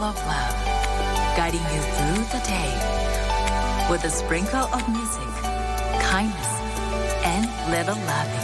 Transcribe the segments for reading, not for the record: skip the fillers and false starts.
of love, guiding you through the day with a sprinkle of music, kindness, and little loving.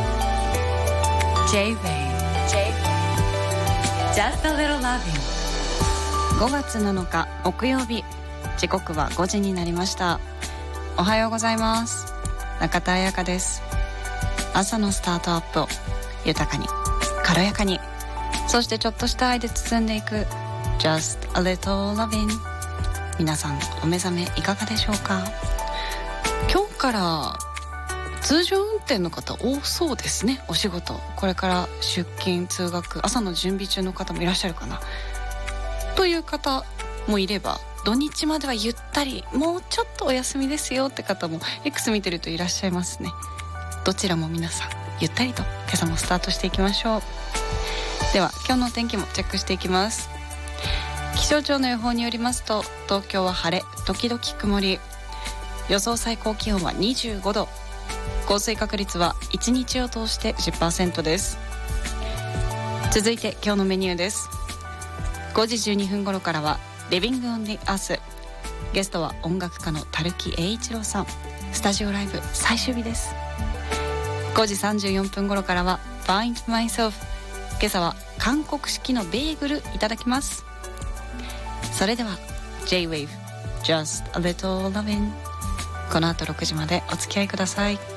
J-Wave, just a little loving. 5月7日木曜日、時刻は5時になりました。おはようございます。中田彩香です。朝のスタートアップを豊かに軽やかに、そしてちょっとした愛で包んでいく Just a little loving。 皆さんお目覚めいかがでしょうか。今日から通常運転の方多そうですね。お仕事これから出勤通学、朝の準備中の方もいらっしゃるかなという方もいれば、土日まではゆったりもうちょっとお休みですよって方も X 見てるといらっしゃいますね。どちらも皆さんゆったりと今朝もスタートしていきましょう。では今日のお天気もチェックしていきます。気象庁の予報によりますと、東京は晴れ時々曇り、予想最高気温は25度、降水確率は1日を通して 10% です。続いて今日のメニューです。5時12分頃からはLiving on the Earth、 ゲストは音楽家の垂木栄一郎さん。スタジオライブ最終日です。5時34分頃からは Find Myself、 今朝は韓国式のベーグルいただきます。それでは J-Wave Just a Little Lovin'、 この後6時までお付き合いください。